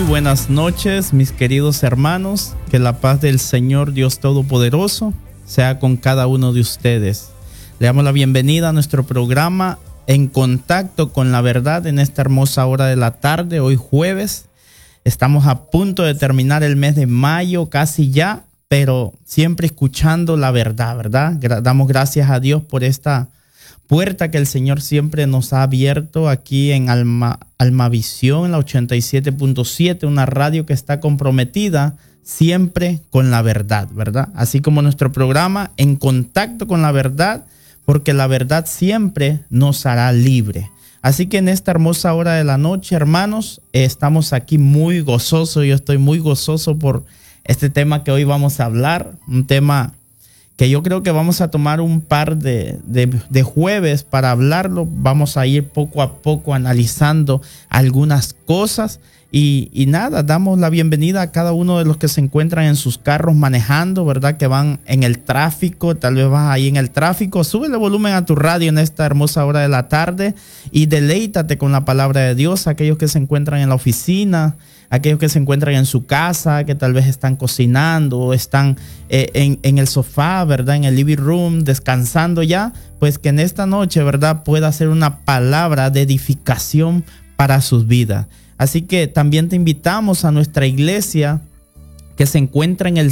buenas noches, mis queridos hermanos. Que la paz del Señor Dios Todopoderoso sea con cada uno de ustedes. Le damos la bienvenida a nuestro programa En Contacto con la Verdad en esta hermosa hora de la tarde, hoy jueves. Estamos a punto de terminar el mes de mayo, casi ya, pero siempre escuchando la verdad, ¿verdad? Damos gracias a Dios por esta puerta que el Señor siempre nos ha abierto aquí en Almavisión, la 87.7, una radio que está comprometida siempre con la verdad, ¿verdad? Así como nuestro programa En Contacto con la Verdad, porque la verdad siempre nos hará libre. Así que en esta hermosa hora de la noche, hermanos, estamos aquí muy gozosos. Yo estoy muy gozoso por este tema que hoy vamos a hablar, un tema que yo creo que vamos a tomar un par de jueves para hablarlo. Vamos a ir poco a poco analizando algunas cosas y nada, damos la bienvenida a cada uno de los que se encuentran en sus carros manejando, ¿verdad? Que van en el tráfico, tal vez vas ahí en el tráfico. Súbele volumen a tu radio en esta hermosa hora de la tarde y deleítate con la palabra de Dios. Aquellos que se encuentran en la oficina, aquellos que se encuentran en su casa, que tal vez están cocinando o están en el sofá, ¿verdad? En el living room, descansando ya, pues que en esta noche, ¿verdad? Pueda ser una palabra de edificación para sus vidas. Así que también te invitamos a nuestra iglesia que se encuentra en el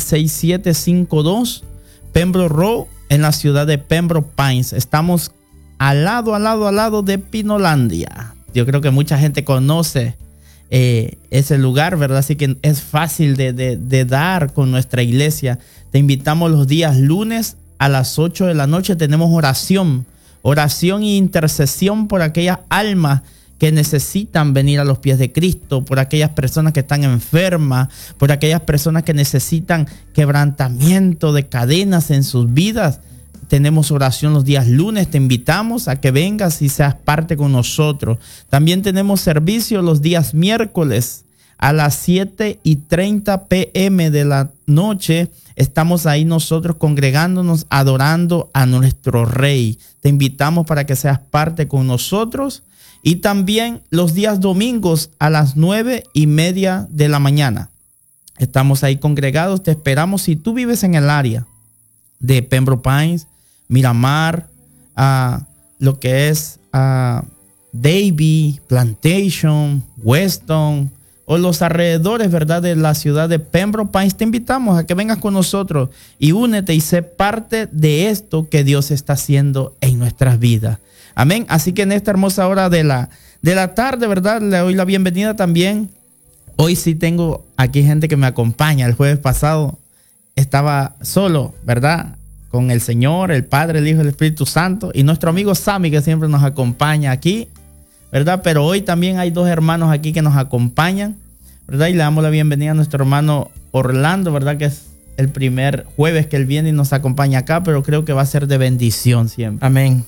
6752 Pembroke Road en la ciudad de Pembroke Pines. Estamos al lado de Pinolandia. Yo creo que mucha gente conoce ese lugar, ¿verdad? Así que es fácil de dar con nuestra iglesia. Te invitamos los días lunes a las 8 de la noche. Tenemos oración e intercesión por aquellas almas que necesitan venir a los pies de Cristo, por aquellas personas que están enfermas, por aquellas personas que necesitan quebrantamiento de cadenas en sus vidas. Tenemos oración los días lunes. Te invitamos a que vengas y seas parte con nosotros. También tenemos servicio los días miércoles a las 7:30 p.m. de la noche. Estamos ahí nosotros congregándonos, adorando a nuestro Rey. Te invitamos para que seas parte con nosotros. Y también los días domingos a las 9:30 de la mañana. Estamos ahí congregados. Te esperamos si tú vives en el área de Pembroke Pines, Miramar, lo que es Davie, Plantation, Weston o los alrededores, ¿verdad? De la ciudad de Pembroke Pines. Te invitamos a que vengas con nosotros y únete y sé parte de esto que Dios está haciendo en nuestras vidas. Amén. Así que en esta hermosa hora de la tarde, ¿verdad? Le doy la bienvenida también. Hoy sí tengo aquí gente que me acompaña. El jueves pasado estaba solo, ¿verdad? Con el Señor, el Padre, el Hijo y el Espíritu Santo. Y nuestro amigo Sammy, que siempre nos acompaña aquí, ¿verdad? Pero hoy también hay dos hermanos aquí que nos acompañan, ¿verdad? Y le damos la bienvenida a nuestro hermano Orlando, ¿verdad? Que es el primer jueves que él viene y nos acompaña acá, pero creo que va a ser de bendición siempre. Amén.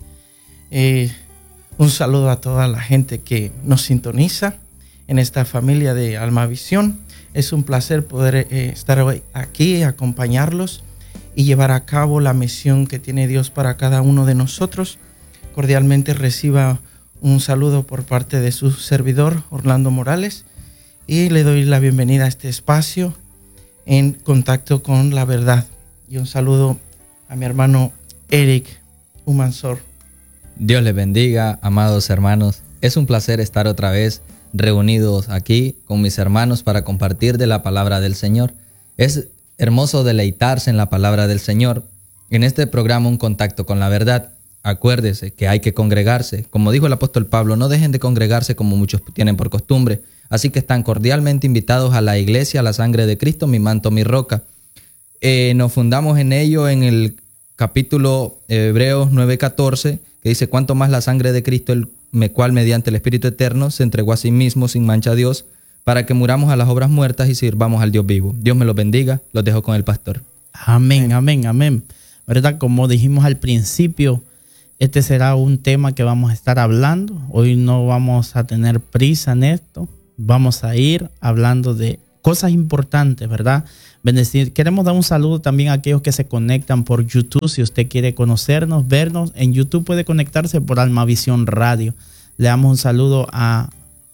Un saludo a toda la gente que nos sintoniza en esta familia de Almavisión. Es un placer poder estar hoy aquí, acompañarlos y llevar a cabo la misión que tiene Dios para cada uno de nosotros. Cordialmente reciba un saludo por parte de su servidor, Orlando Morales, y le doy la bienvenida a este espacio En Contacto con la Verdad. Y un saludo a mi hermano Eric Humansor. Dios les bendiga, amados hermanos. Es un placer estar otra vez reunidos aquí con mis hermanos para compartir de la palabra del Señor. Es hermoso deleitarse en la palabra del Señor. En este programa Un Contacto con la Verdad, acuérdese que hay que congregarse. Como dijo el apóstol Pablo, no dejen de congregarse como muchos tienen por costumbre. Así que están cordialmente invitados a la iglesia, a la sangre de Cristo, mi manto, mi roca. Nos fundamos en ello en el capítulo Hebreos 9:14, que dice: cuánto más la sangre de Cristo, el cual mediante el Espíritu Eterno se entregó a sí mismo sin mancha a Dios, para que muramos a las obras muertas y sirvamos al Dios vivo. Dios me los bendiga. Los dejo con el pastor. Amén, amén, amén. ¿Verdad? Como dijimos al principio, este será un tema que vamos a estar hablando. Hoy no vamos a tener prisa en esto. Vamos a ir hablando de cosas importantes, ¿verdad? Bendecir. Queremos dar un saludo también a aquellos que se conectan por YouTube. Si usted quiere conocernos, vernos en YouTube, puede conectarse por Almavisión Radio. Le damos un saludo a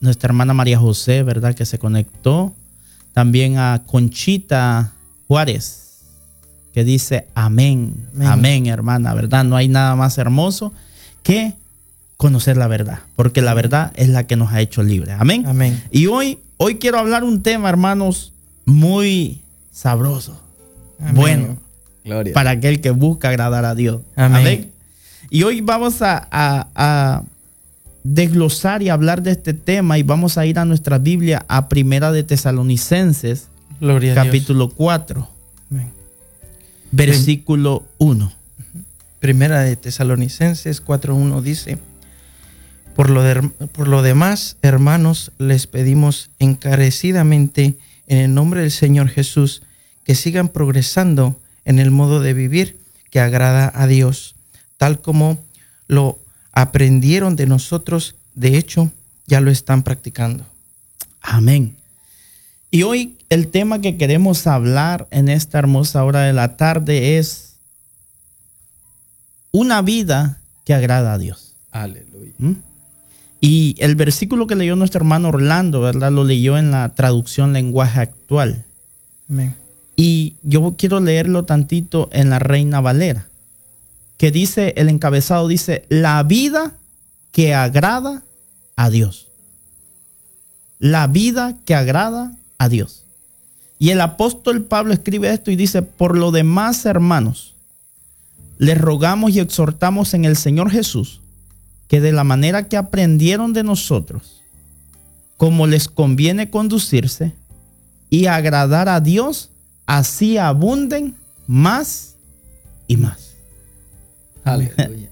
nuestra hermana María José, ¿verdad? Que se conectó. También a Conchita Juárez, que dice amén, amén, hermana, ¿verdad? No hay nada más hermoso que conocer la verdad, porque la verdad es la que nos ha hecho libres. Amén. Amén. Y hoy quiero hablar un tema, hermanos, muy sabroso. Amén. Bueno, gloria. Para aquel que busca agradar a Dios. Amén. Amén. Y hoy vamos a desglosar y hablar de este tema, y vamos a ir a nuestra Biblia a Primera de Tesalonicenses, gloria capítulo 4, amén, versículo 1. Primera de Tesalonicenses 4:1 dice: por lo demás, hermanos, les pedimos encarecidamente en el nombre del Señor Jesús que sigan progresando en el modo de vivir que agrada a Dios, tal como lo aprendieron de nosotros. De hecho, ya lo están practicando. Amén. Y hoy el tema que queremos hablar en esta hermosa hora de la tarde es una vida que agrada a Dios. Aleluya. Y el versículo que leyó nuestro hermano Orlando, ¿verdad? Lo leyó en la traducción lenguaje actual. Amén. Y yo quiero leerlo tantito en la Reina Valera, que dice, el encabezado dice, la vida que agrada a Dios. La vida que agrada a Dios. Y el apóstol Pablo escribe esto y dice, por lo demás, hermanos, les rogamos y exhortamos en el Señor Jesús que de la manera que aprendieron de nosotros, como les conviene conducirse y agradar a Dios, así abunden más y más. Aleluya.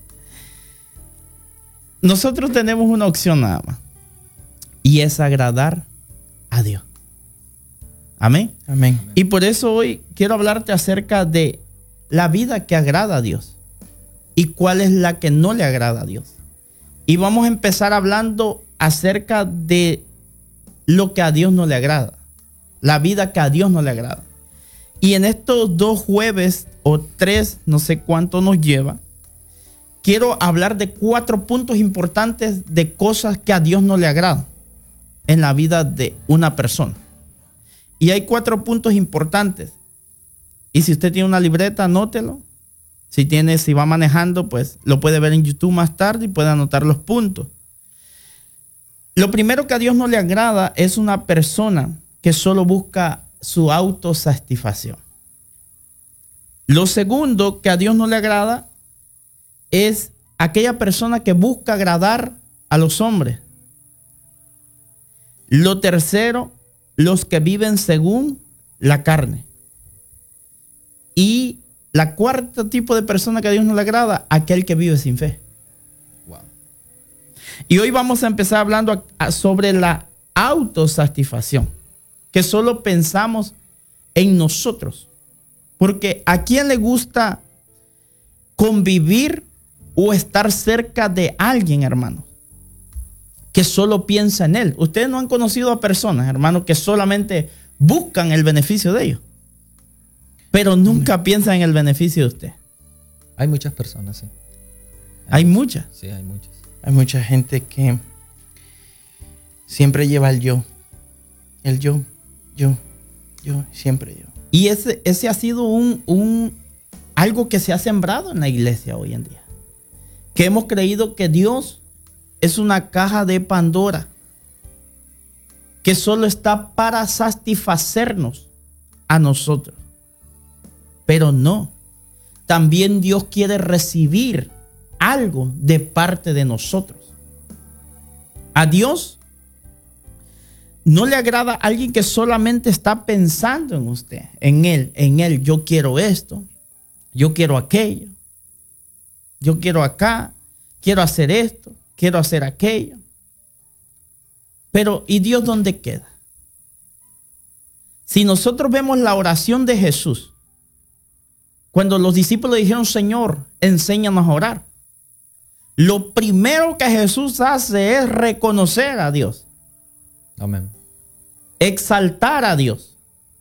Nosotros tenemos una opción nada más, y es agradar a Dios. Amén. Amén. Y por eso hoy quiero hablarte acerca de la vida que agrada a Dios y cuál es la que no le agrada a Dios. Y vamos a empezar hablando acerca de lo que a Dios no le agrada, la vida que a Dios no le agrada. Y en estos 2 jueves o 3, no sé cuánto nos lleva, quiero hablar de 4 puntos importantes de cosas que a Dios no le agradan en la vida de una persona. Y hay 4 puntos importantes. Y si usted tiene una libreta, anótelo. Si va manejando, pues lo puede ver en YouTube más tarde y puede anotar los puntos. Lo primero que a Dios no le agrada es una persona que solo busca su autosatisfacción. Lo segundo que a Dios no le agrada es aquella persona que busca agradar a los hombres. Lo tercero, los que viven según la carne. Y la cuarta tipo de persona que a Dios no le agrada, aquel que vive sin fe. Wow. Y hoy vamos a empezar hablando sobre la autosatisfacción, que solo pensamos en nosotros. Porque ¿a quién le gusta convivir o estar cerca de alguien, hermano, que solo piensa en él? Ustedes no han conocido a personas, hermano, que solamente buscan el beneficio de ellos, pero nunca piensan en el beneficio de usted. Hay muchas personas, sí. Hay muchas. Sí, hay muchas. Hay mucha gente que siempre lleva el yo. El yo, siempre yo. Y ese ha sido algo que se ha sembrado en la iglesia hoy en día. Que hemos creído que Dios es una caja de Pandora que solo está para satisfacernos a nosotros. Pero no. También Dios quiere recibir algo de parte de nosotros. A Dios no le agrada a alguien que solamente está pensando en usted, en él. Yo quiero esto, yo quiero aquello, yo quiero acá, quiero hacer esto, quiero hacer aquello. Pero, ¿y Dios dónde queda? Si nosotros vemos la oración de Jesús, cuando los discípulos dijeron, Señor, enséñanos a orar, lo primero que Jesús hace es reconocer a Dios. Amén. Exaltar a Dios.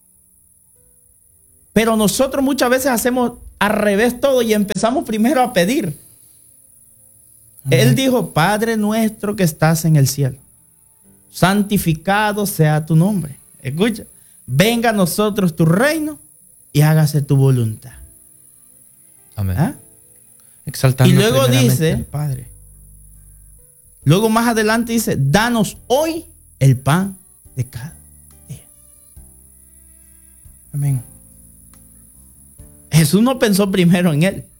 Pero nosotros muchas veces hacemos al revés todo y empezamos primero a pedir. Amén. Él dijo, Padre nuestro que estás en el cielo. santificado sea tu nombre. Escucha, venga a nosotros tu reino y hágase tu voluntad. Amén. ¿Ah? Exaltando Y luego primeramente dice, al Padre. Luego más adelante dice, danos hoy el pan de cada día. Amén. Jesús no pensó primero en él.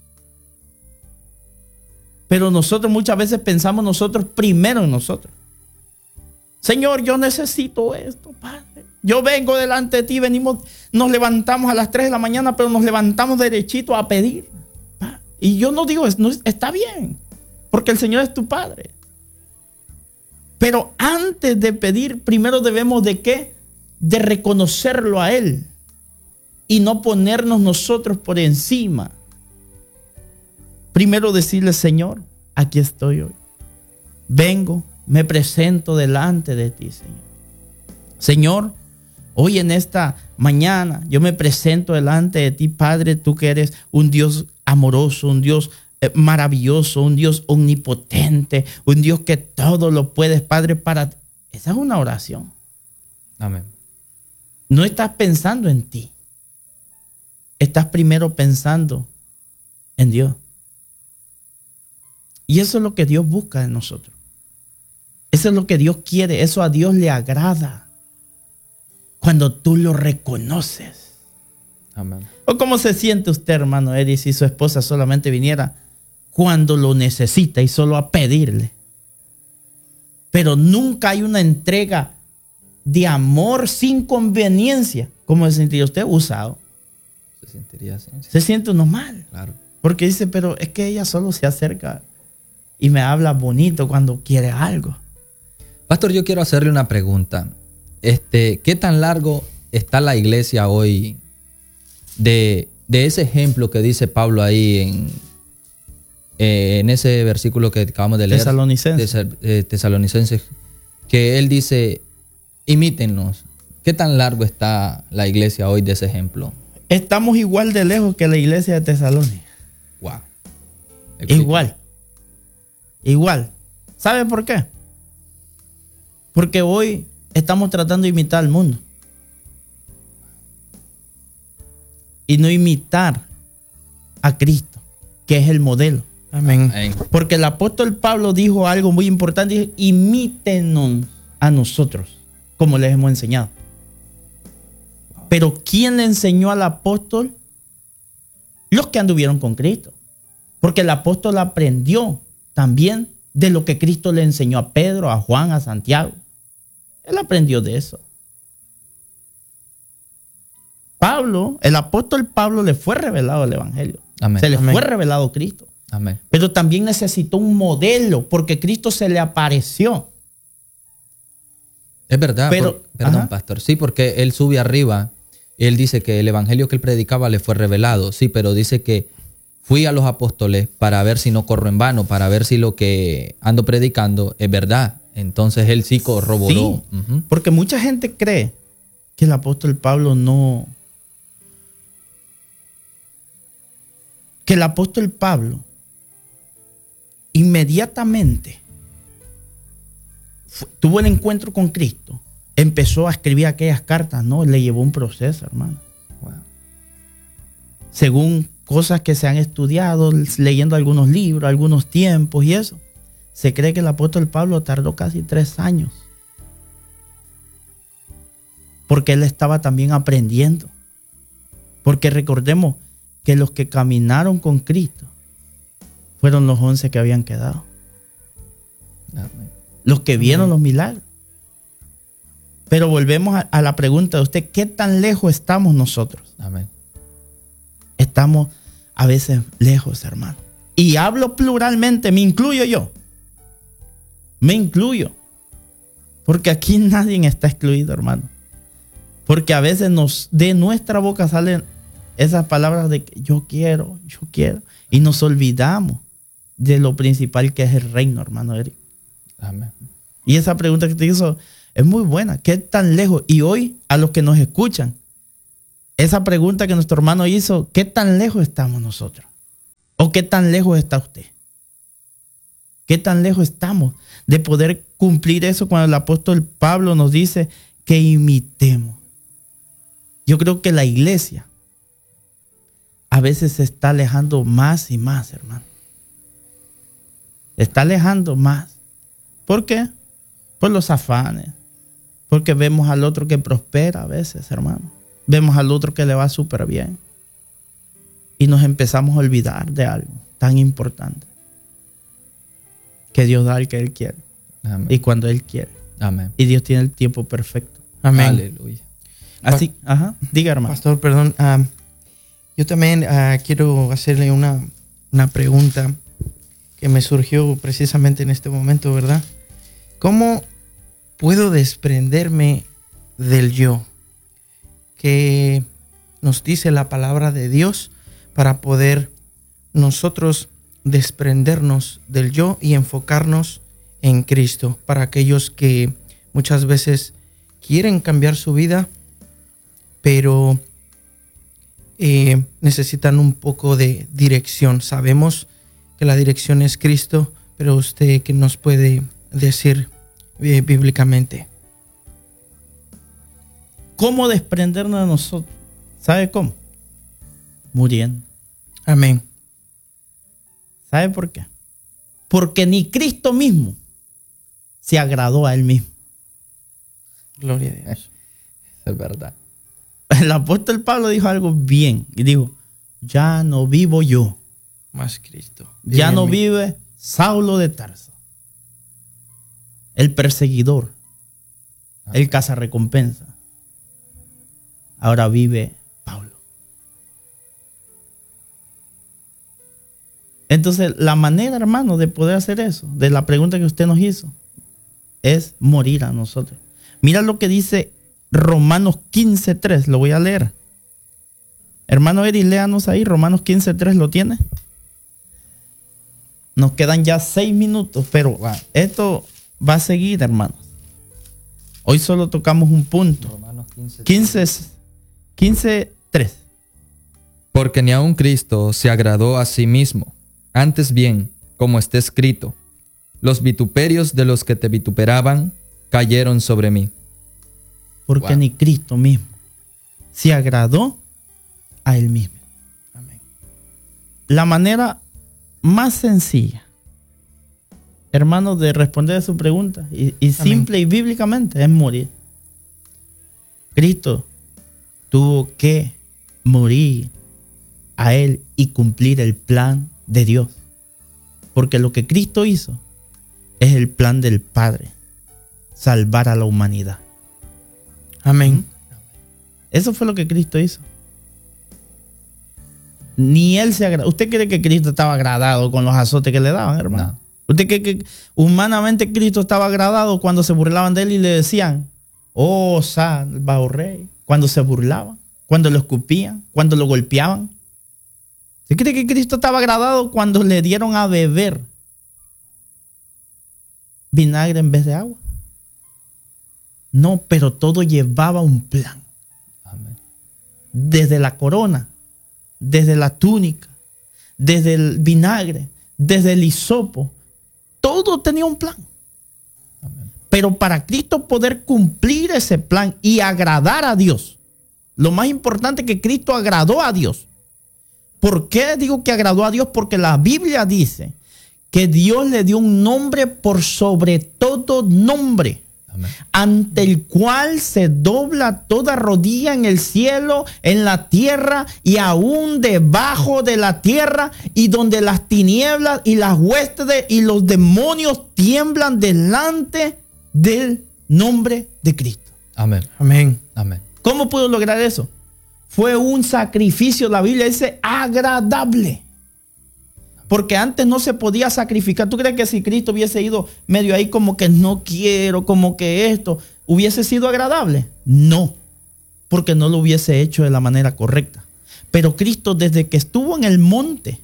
Pero nosotros muchas veces pensamos nosotros primero en nosotros. Señor, yo necesito esto, Padre. Yo vengo delante de ti, nos levantamos a las 3 de la mañana, pero nos levantamos derechito a pedir. Y yo no digo, está bien, porque el Señor es tu Padre. Pero antes de pedir, primero debemos de ¿qué? De reconocerlo a Él y no ponernos nosotros por encima. Primero decirle, Señor, aquí estoy hoy. Vengo, me presento delante de ti, Señor. Señor, hoy en esta mañana yo me presento delante de ti, Padre, tú que eres un Dios amoroso, un Dios maravilloso, un Dios omnipotente, un Dios que todo lo puedes, Padre, esa es una oración. Amén. No estás pensando en ti. Estás primero pensando en Dios. Y eso es lo que Dios busca de nosotros. Eso es lo que Dios quiere. Eso a Dios le agrada. Cuando tú lo reconoces. Amén. ¿O cómo se siente usted, hermano Eri, si su esposa solamente viniera cuando lo necesita y solo a pedirle? Pero nunca hay una entrega de amor sin conveniencia. ¿Cómo se sentiría usted? Usado. Se sentiría así. Sí. Se siente uno mal. Claro. Porque dice, pero es que ella solo se acerca y me habla bonito cuando quiere algo. Pastor, yo quiero hacerle una pregunta. ¿Qué tan largo está la iglesia hoy de ese ejemplo que dice Pablo ahí en ese versículo que acabamos de leer? Tesalonicenses, que él dice, imítennos. ¿Qué tan largo está la iglesia hoy de ese ejemplo? Estamos igual de lejos que la iglesia de Tesalónica. Wow. Igual. ¿Sabe por qué? Porque hoy estamos tratando de imitar al mundo. Y no imitar a Cristo, que es el modelo. Amén. Porque el apóstol Pablo dijo algo muy importante. Dijo, imítenos a nosotros, como les hemos enseñado. Pero ¿quién le enseñó al apóstol? Los que anduvieron con Cristo. Porque el apóstol aprendió también de lo que Cristo le enseñó a Pedro, a Juan, a Santiago. Él aprendió de eso. El apóstol Pablo le fue revelado el evangelio. Amén. Se le Amén. fue revelado Cristo. Amén. Pero también necesitó un modelo porque Cristo se le apareció. Es verdad. Pero, perdón, ajá. pastor. Sí, porque él sube arriba. Él dice que el evangelio que él predicaba le fue revelado. Sí, pero dice que fui a los apóstoles para ver si no corro en vano, para ver si lo que ando predicando es verdad. Entonces él sí corroboró. Sí, porque mucha gente cree que el apóstol Pablo no... Que el apóstol Pablo inmediatamente tuvo el encuentro con Cristo, empezó a escribir aquellas cartas. No, le llevó un proceso, hermano. Wow. Según cosas que se han estudiado, leyendo algunos libros, algunos tiempos y eso, se cree que el apóstol Pablo tardó casi 3 años. Porque él estaba también aprendiendo. Porque recordemos que los que caminaron con Cristo fueron los 11 que habían quedado. Amén. Los que vieron los milagros. Pero volvemos a la pregunta de usted, ¿qué tan lejos estamos nosotros? Amén. Estamos a veces lejos, hermano. Y hablo pluralmente, me incluyo yo. Me incluyo. Porque aquí nadie está excluido, hermano. Porque a veces de nuestra boca salen esas palabras de que yo quiero. Y nos olvidamos de lo principal que es el reino, hermano Eric. Amén. Y esa pregunta que te hizo es muy buena. ¿Qué tan lejos? Y hoy, a los que nos escuchan, esa pregunta que nuestro hermano hizo, ¿qué tan lejos estamos nosotros? ¿O qué tan lejos está usted? ¿Qué tan lejos estamos de poder cumplir eso cuando el apóstol Pablo nos dice que imitemos? Yo creo que la iglesia a veces se está alejando más y más, hermano. Se está alejando más. ¿Por qué? Por los afanes. Porque vemos al otro que prospera a veces, hermano. Vemos al otro que le va súper bien. Y nos empezamos a olvidar de algo tan importante. Que Dios da al que Él quiere. Amén. Y cuando Él quiere. Amén. Y Dios tiene el tiempo perfecto. Amén. Aleluya. Así, diga, hermano. Pastor, perdón. Yo también quiero hacerle una pregunta que me surgió precisamente en este momento, ¿verdad? ¿Cómo puedo desprenderme del yo? Que nos dice la palabra de Dios para poder nosotros desprendernos del yo y enfocarnos en Cristo. Para aquellos que muchas veces quieren cambiar su vida, pero necesitan un poco de dirección. Sabemos que la dirección es Cristo, pero usted, ¿qué nos puede decir bíblicamente? ¿Cómo desprendernos de nosotros? ¿Sabe cómo? Muriendo. Amén. ¿Sabe por qué? Porque ni Cristo mismo se agradó a Él mismo. Gloria a Dios. Es verdad. El apóstol Pablo dijo algo bien y dijo, ya no vivo yo, Más Cristo. ya no Amén. vive Saulo de Tarso, el perseguidor, el cazarrecompensa. Ahora vive Pablo. Entonces, la manera, hermano, de poder hacer eso, de la pregunta que usted nos hizo, es morir a nosotros. Mira lo que dice Romanos 15:3, lo voy a leer. Hermano Eri, léanos ahí, Romanos 15:3, ¿lo tiene? Nos quedan ya 6 minutos, pero esto va a seguir, hermanos. Hoy solo tocamos un punto. Romanos 15:3. Porque ni aun Cristo se agradó a sí mismo. Antes bien, como está escrito, los vituperios de los que te vituperaban cayeron sobre mí. Porque ni Cristo mismo se agradó a Él mismo. Amén. La manera más sencilla, hermano, de responder a su pregunta y simple y bíblicamente es morir. Cristo tuvo que morir a Él y cumplir el plan de Dios. Porque lo que Cristo hizo es el plan del Padre, salvar a la humanidad. Amén. Eso fue lo que Cristo hizo. Ni Él se agradó. ¿Usted cree que Cristo estaba agradado con los azotes que le daban, hermano? No. ¿Usted cree que humanamente Cristo estaba agradado cuando se burlaban de Él y le decían, oh, Salvador Rey? Cuando se burlaban, cuando lo escupían, cuando lo golpeaban. ¿Usted cree que Cristo estaba agradado cuando le dieron a beber vinagre en vez de agua? No, pero todo llevaba un plan. Amén. Desde la corona, desde la túnica, desde el vinagre, desde el hisopo, todo tenía un plan. Amén. Pero para Cristo poder cumplir ese plan y agradar a Dios, lo más importante es que Cristo agradó a Dios. ¿Por qué digo que agradó a Dios? Porque la Biblia dice que Dios le dio un nombre por sobre todo nombre, Amén. ante el cual se dobla toda rodilla en el cielo, en la tierra y aún debajo de la tierra, y donde las tinieblas y las huestes y los demonios tiemblan delante del nombre de Cristo. Amén. Amén. Amén. ¿Cómo pudo lograr eso? Fue un sacrificio, la Biblia dice, agradable. Porque antes no se podía sacrificar. ¿Tú crees que si Cristo hubiese ido medio ahí como que no quiero, como que esto, hubiese sido agradable? No, porque no lo hubiese hecho de la manera correcta. Pero Cristo, desde que estuvo en el monte,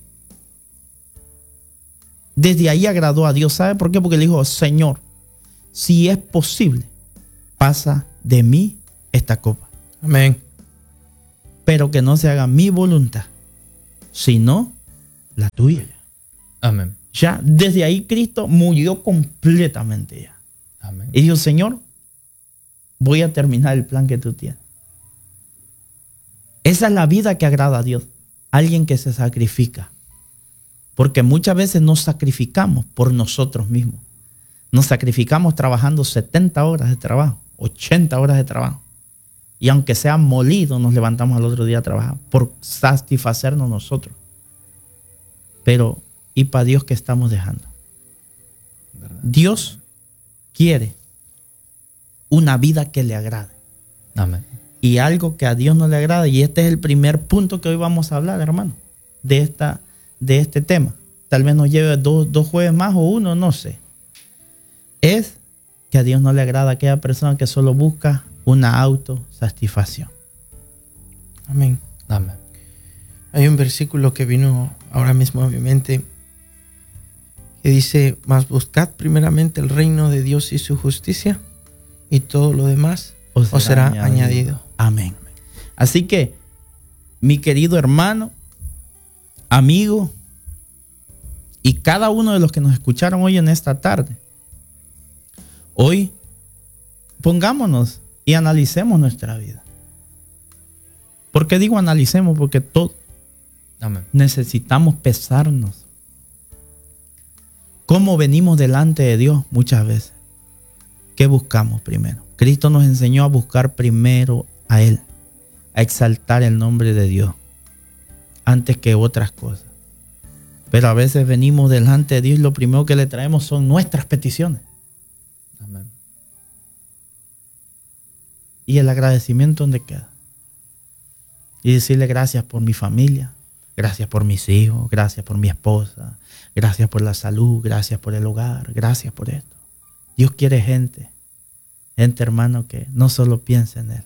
desde ahí agradó a Dios. ¿Sabe por qué? Porque le dijo, Señor, si es posible, pasa de mí esta copa. Amén. Pero que no se haga mi voluntad, sino la tuya. Amén. Ya desde ahí Cristo murió completamente ya. Amén. Y dijo, Señor, voy a terminar el plan que tú tienes. Esa es la vida que agrada a Dios. Alguien que se sacrifica. Porque muchas veces nos sacrificamos por nosotros mismos. Nos sacrificamos trabajando 70 horas de trabajo, 80 horas de trabajo. Y aunque sea molido, nos levantamos al otro día a trabajar por satisfacernos nosotros. Pero, ¿y para Dios qué estamos dejando? ¿Verdad? Dios quiere una vida que le agrade. Amén. Y algo que a Dios no le agrada, y este es el primer punto que hoy vamos a hablar, hermano, de este tema. Tal vez nos lleve dos jueves más o uno, no sé. Es que a Dios no le agrada aquella persona que solo busca una autosatisfacción. Amén. Amén. Hay un versículo que vino ahora mismo a mi mente que dice, mas buscad primeramente el reino de Dios y su justicia, y todo lo demás os será añadido. Amén. Así que, mi querido hermano, amigo, y cada uno de los que nos escucharon hoy en esta tarde, hoy pongámonos y analicemos nuestra vida. ¿Por qué digo analicemos? Porque todos necesitamos pesarnos. ¿Cómo venimos delante de Dios muchas veces? ¿Qué buscamos primero? Cristo nos enseñó a buscar primero a Él, a exaltar el nombre de Dios antes que otras cosas. Pero a veces venimos delante de Dios y lo primero que le traemos son nuestras peticiones. Amén. ¿Y el agradecimiento dónde queda? Y decirle gracias por mi familia, gracias por mis hijos, gracias por mi esposa, gracias por la salud, gracias por el hogar, gracias por esto. Dios quiere gente, hermano, que no solo piense en Él.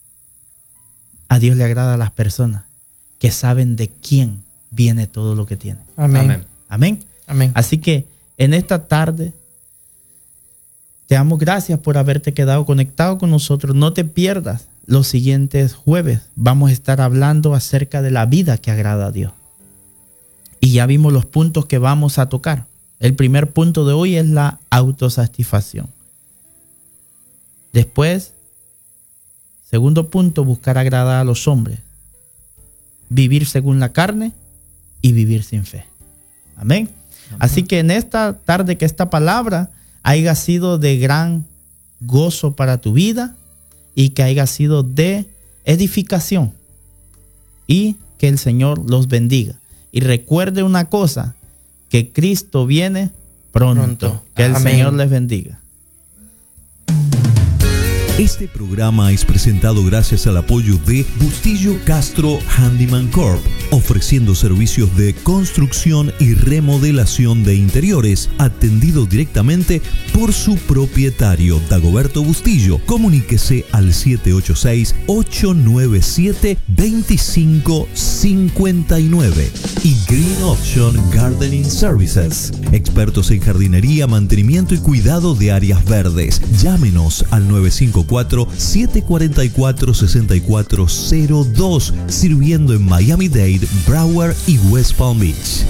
A Dios le agrada a las personas que saben de quién viene todo lo que tiene. Amén. Amén. Amén. Amén. Así que en esta tarde te damos gracias por haberte quedado conectado con nosotros. No te pierdas los siguientes jueves. Vamos a estar hablando acerca de la vida que agrada a Dios. Y ya vimos los puntos que vamos a tocar. El primer punto de hoy es la autosatisfacción. Después, segundo punto, buscar agradar a los hombres. Vivir según la carne y vivir sin fe. Amén. Así que en esta tarde que esta palabra haya sido de gran gozo para tu vida y que haya sido de edificación y que el Señor los bendiga. Y recuerde una cosa, que Cristo viene pronto. Que el Amén. Señor les bendiga. Este programa es presentado gracias al apoyo de Bustillo Castro Handyman Corp, ofreciendo servicios de construcción y remodelación de interiores, atendido directamente por su propietario, Dagoberto Bustillo. Comuníquese al 786-897-2559. Y Green Option Gardening Services, expertos en jardinería, mantenimiento y cuidado de áreas verdes. Llámenos al 954-744-6402, sirviendo en Miami-Dade, Broward y West Palm Beach.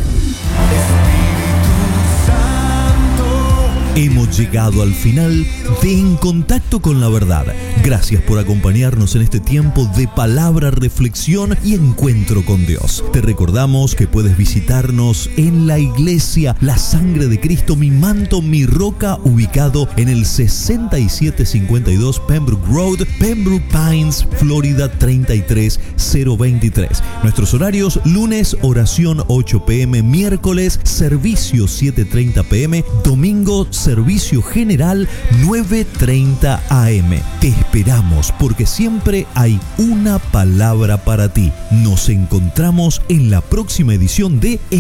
Hemos llegado al final de En Contacto con la Verdad. Gracias por acompañarnos en este tiempo de palabra, reflexión y encuentro con Dios. Te recordamos que puedes visitarnos en la iglesia La Sangre de Cristo, Mi Manto, Mi Roca, ubicado en el 6752 Pembroke Road, Pembroke Pines, Florida 33023. Nuestros horarios: lunes, oración 8 p.m, miércoles, servicio 7:30 p.m, domingo, servicio general 9:30 a.m. Te esperamos porque siempre hay una palabra para ti. Nos encontramos en la próxima edición de